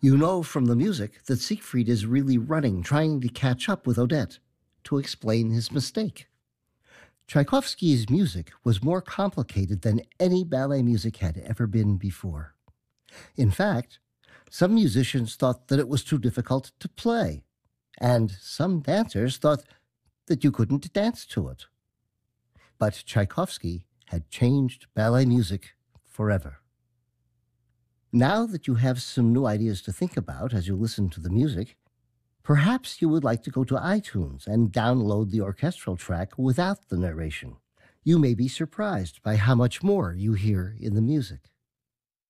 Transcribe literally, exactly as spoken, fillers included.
You know from the music that Siegfried is really running, trying to catch up with Odette to explain his mistake. Tchaikovsky's music was more complicated than any ballet music had ever been before. In fact, some musicians thought that it was too difficult to play, and some dancers thought that you couldn't dance to it. But Tchaikovsky had changed ballet music forever. Now that you have some new ideas to think about as you listen to the music, perhaps you would like to go to iTunes and download the orchestral track without the narration. You may be surprised by how much more you hear in the music.